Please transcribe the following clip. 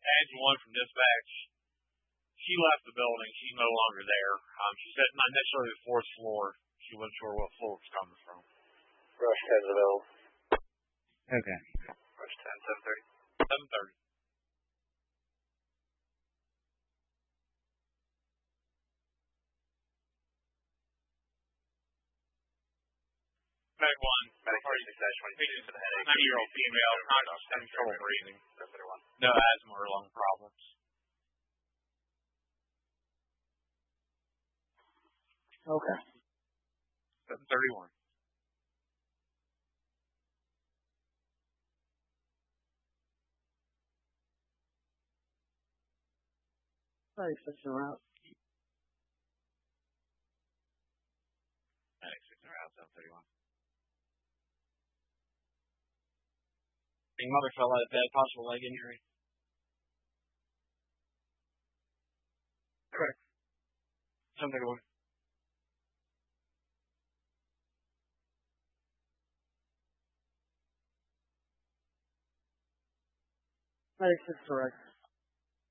Agent 1 from dispatch. She left the building. She's no longer there. She said not necessarily the fourth floor. She wasn't sure what floor it was coming from. Rush 10's available. Okay. Rush 10, 7:30. 7:30. Medic 1. Medic 36-22 for the headache. 90-year-old female, conscious and trouble breathing. 7:31. No asthma or lung problems. Okay. 7:31. Sorry, switching around. Medic 6 are out. 7:31. Mother fell out of bed, possible leg injury. Correct. 7:31. Medic 6 correct.